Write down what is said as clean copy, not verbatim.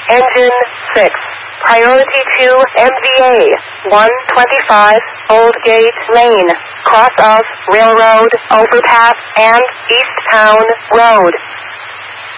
Engine 6. Priority to MVA 125 Old Gate Lane, cross of Railroad Overpass and East Town Road.